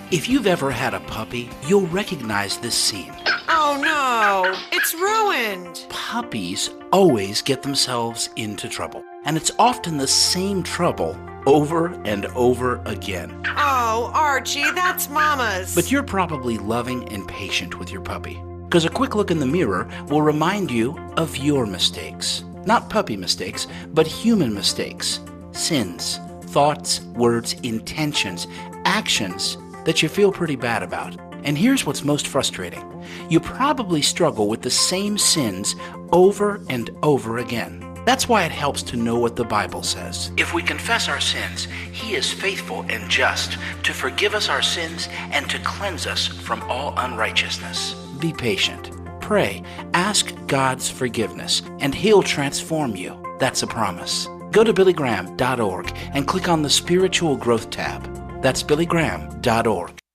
If you've ever had a puppy, you'll recognize this scene. Oh no, it's ruined. Puppies always get themselves into trouble, and it's often the same trouble over and over again. Oh, Archie, that's Mama's. But you're probably loving and patient with your puppy, because a quick look in the mirror will remind you of your mistakes. Not puppy mistakes, but human mistakes, sins, thoughts, words, intentions, actions that you feel pretty bad about. And here's what's most frustrating. You probably struggle with the same sins over and over again. That's why it helps to know what the Bible says. If we confess our sins, He is faithful and just to forgive us our sins and to cleanse us from all unrighteousness. Be patient. Pray. Ask God's forgiveness, and He'll transform you. That's a promise. Go to BillyGraham.org and click on the Spiritual Growth tab. That's BillyGraham.org.